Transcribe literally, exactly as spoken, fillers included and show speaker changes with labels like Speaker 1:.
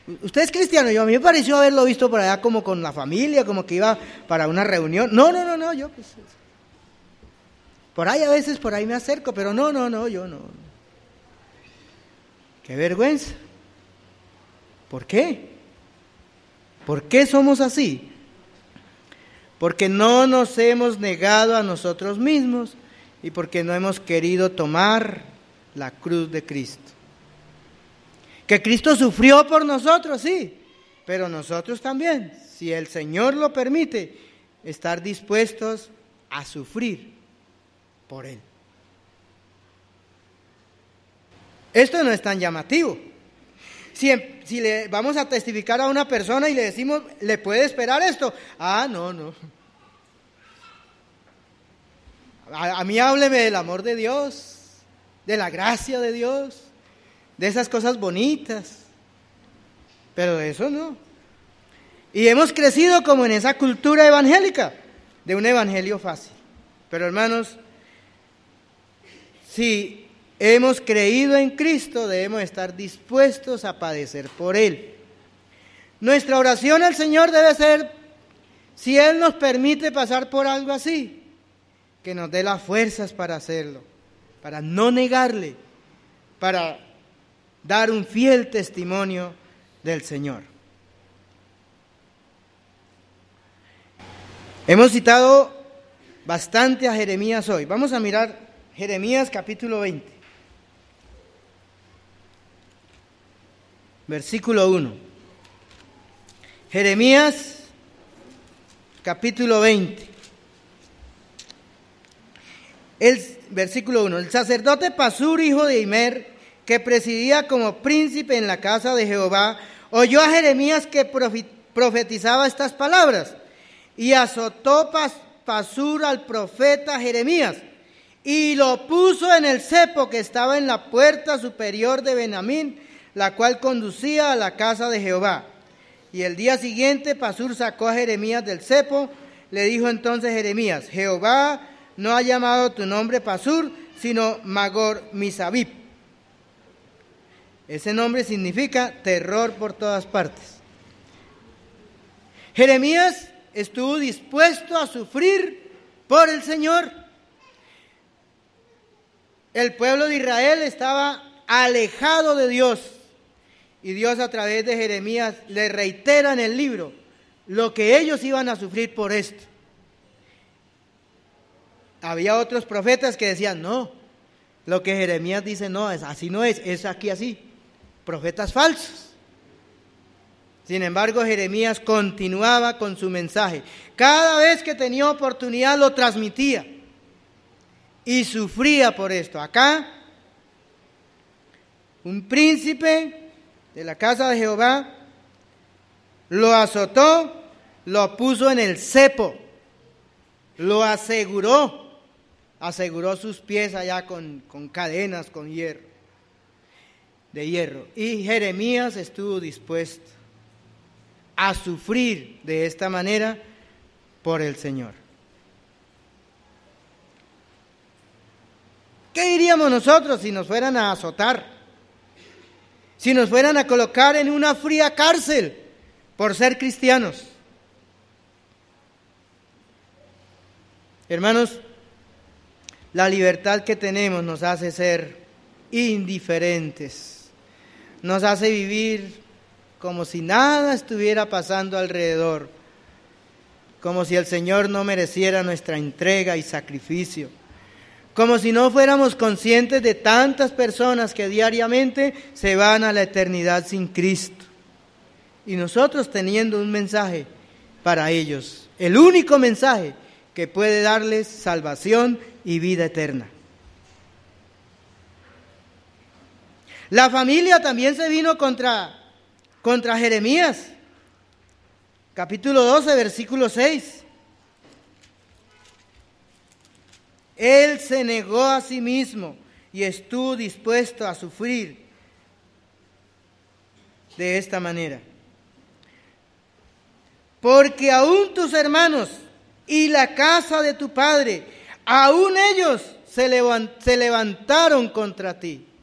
Speaker 1: Usted es cristiano, yo a mí me pareció haberlo visto por allá como con la familia, como que iba para una reunión. No, no, no, no, yo pues... Por ahí a veces, por ahí me acerco, pero no, no, no, yo no. ¡Qué vergüenza! ¿Por qué? ¿Por qué somos así? Porque no nos hemos negado a nosotros mismos y porque no hemos querido tomar la cruz de Cristo. Que Cristo sufrió por nosotros, sí, pero nosotros también, si el Señor lo permite, estar dispuestos a sufrir por Él. Esto no es tan llamativo. Si, si le vamos a testificar a una persona y le decimos, ¿le puede esperar esto? Ah, no, no. A, a mí hábleme del amor de Dios, de la gracia de Dios, de esas cosas bonitas. Pero de eso no. Y hemos crecido como en esa cultura evangélica, de un evangelio fácil. Pero hermanos, si hemos creído en Cristo, debemos estar dispuestos a padecer por Él. Nuestra oración al Señor debe ser, si Él nos permite pasar por algo así, que nos dé las fuerzas para hacerlo, para no negarle, para dar un fiel testimonio del Señor. Hemos citado bastante a Jeremías hoy. Vamos a mirar Jeremías capítulo veinte. Versículo uno. Jeremías, capítulo veinte. El versículo uno. El sacerdote Pasur, hijo de Immer, que presidía como príncipe en la casa de Jehová, oyó a Jeremías que profetizaba estas palabras, y azotó Pasur al profeta Jeremías, y lo puso en el cepo que estaba en la puerta superior de Benjamín, la cual conducía a la casa de Jehová. Y el día siguiente Pasur sacó a Jeremías del cepo. Le dijo entonces Jeremías, Jehová no ha llamado tu nombre Pasur, sino Magor Misabib. Ese nombre significa terror por todas partes. Jeremías estuvo dispuesto a sufrir por el Señor. El pueblo de Israel estaba alejado de Dios. Y Dios a través de Jeremías le reitera en el libro lo que ellos iban a sufrir por esto. Había otros profetas que decían, no, lo que Jeremías dice no, es así no es, es aquí así. Profetas falsos. Sin embargo, Jeremías continuaba con su mensaje. Cada vez que tenía oportunidad lo transmitía. Y sufría por esto. Acá, un príncipe de la casa de Jehová lo azotó, lo puso en el cepo, lo aseguró, aseguró sus pies allá con, con cadenas, con hierro, de hierro. Y Jeremías estuvo dispuesto a sufrir de esta manera por el Señor. ¿Qué diríamos nosotros si nos fueran a azotar? Si nos fueran a colocar en una fría cárcel por ser cristianos. Hermanos, la libertad que tenemos nos hace ser indiferentes, nos hace vivir como si nada estuviera pasando alrededor, como si el Señor no mereciera nuestra entrega y sacrificio, como si no fuéramos conscientes de tantas personas que diariamente se van a la eternidad sin Cristo. Y nosotros teniendo un mensaje para ellos, el único mensaje que puede darles salvación y vida eterna. La familia también se vino contra, contra Jeremías. Capítulo doce, versículo seis. Él se negó a sí mismo y estuvo dispuesto a sufrir de esta manera. Porque aún tus hermanos y la casa de tu padre, aún ellos se, levant- se levantaron contra ti.